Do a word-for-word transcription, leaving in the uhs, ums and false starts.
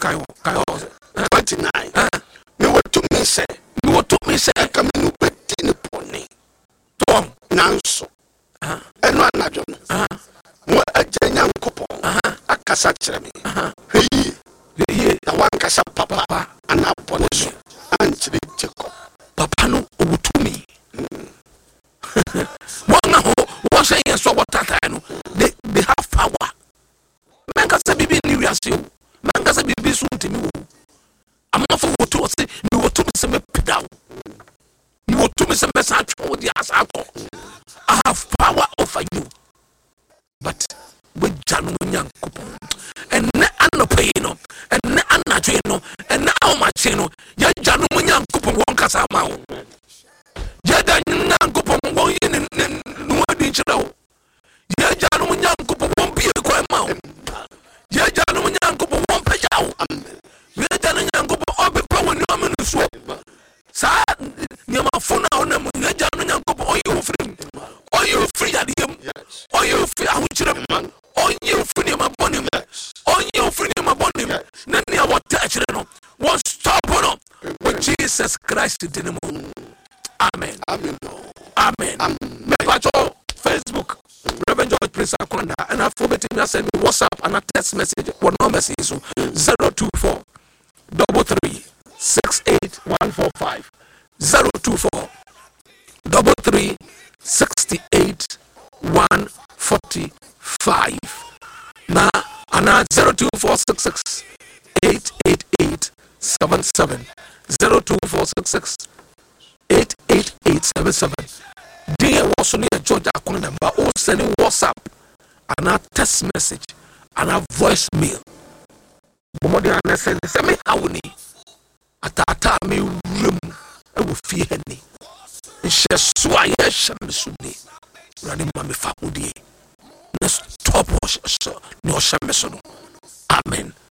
Kayo, Kayo, twenty-nine. Me what to me say, me what to me say, come in betting pony. Tom, Nanso, and one Najon. What a genuine couple, a cassette. Hey, hey, the one cassa papa, and a polish, and Jacob. Papa no to me. One who was saying, so what I they they have power. Mancasa be new as you, Mancasa be soon to me. I'm not for what to say, you were to me some pedal. You were to me some message with the ass. I have power over you. But with Januan coupon and no payno and Anna Chino and now my chino, yet Januan coupon won't cast out my own. Yet I coupon won't in no digital. Yet Januan coupon won't be a quiet mount. Yet Januan coupon won't pay out. Yet Januan coupon all be power no man swap. Sad, near my phone on them, yet Januan coupon all you free. All you free at him. All you free, I want you to man. All you free, my bonny. All you free, my bonny. None of what touch them. What stop on them. But Jesus Christ did them. Amen. Amen. Amen. Amen. Facebook, Reverend George Prince Akonda, and I've forgotten to send me WhatsApp and a text message. One no message so zero two four double three six eight one four five zero two four double three sixty eight one forty five. Now, and zero two four six six eight eight eight seven seven zero two four six six eight eight eight seven seven. Dear was only a George Akonda, but all sending WhatsApp and a text message and a voicemail. Bomodi and send send me how ni atata me room I will fear any. She swaya shamsuni. Running mammy famudi. Let's stop wash no shamesono. Amen.